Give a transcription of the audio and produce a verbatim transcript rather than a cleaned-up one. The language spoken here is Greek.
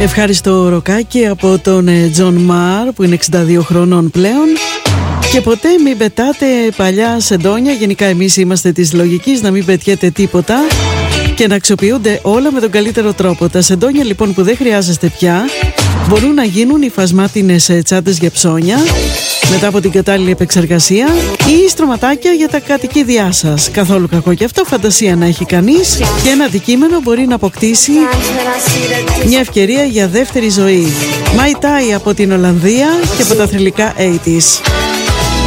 Ευχάριστο ροκάκι από τον Τζον Μαρ που είναι εξήντα δύο χρονών πλέον. Και ποτέ μην πετάτε παλιά σεντόνια. Γενικά εμείς είμαστε της λογικής να μην πετιέται τίποτα και να αξιοποιούνται όλα με τον καλύτερο τρόπο. Τα σεντόνια λοιπόν που δεν χρειάζεστε πια μπορούν να γίνουν υφασμάτινες τσάντες για ψώνια μετά από την κατάλληλη επεξεργασία ή στρωματάκια για τα κατοικίδια σας. Καθόλου κακό και αυτό, φαντασία να έχει κανείς και ένα αντικείμενο μπορεί να αποκτήσει μια ευκαιρία για δεύτερη ζωή. Mai Tai από την Ολλανδία και από τα θρυλικά ογδόντα.